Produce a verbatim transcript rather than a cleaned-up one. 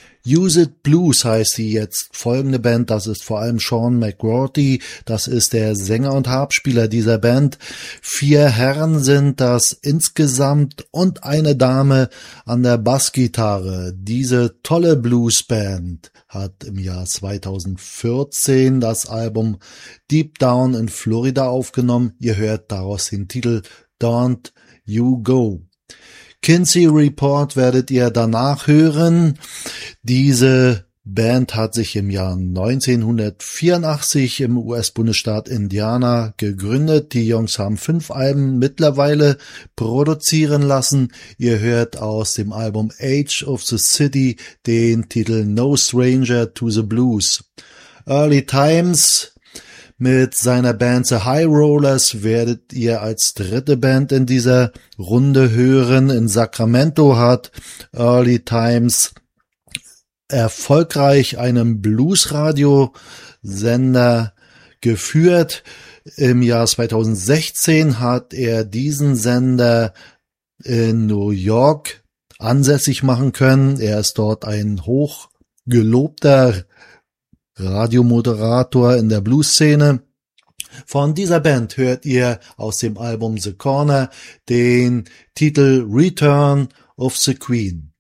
Use It Blues heißt die jetzt folgende Band. Das ist vor allem Sean McGrorty. Das ist der Sänger und Harpspieler dieser Band. Vier Herren sind das insgesamt und eine Dame an der Bassgitarre. Diese tolle Bluesband hat im Jahr zweitausendvierzehn das Album Deep Down in Florida aufgenommen. Ihr hört daraus den Titel Don't You Go. Kinsey Report werdet ihr danach hören. Diese Band hat sich im Jahr neunzehnhundertvierundachtzig im U S-Bundesstaat Indiana gegründet. Die Jungs haben fünf Alben mittlerweile produzieren lassen. Ihr hört aus dem Album Age of the City den Titel No Stranger to the Blues. Early Times mit seiner Band The High Rollers werdet ihr als dritte Band in dieser Runde hören. In Sacramento hat Early Times erfolgreich einen Blues-Radio-Sender geführt. Im Jahr zweitausendsechzehn hat er diesen Sender in New York ansässig machen können. Er ist dort ein hochgelobter Radiomoderator in der Blues-Szene. Von dieser Band hört ihr aus dem Album The Corner den Titel Return of the Queen.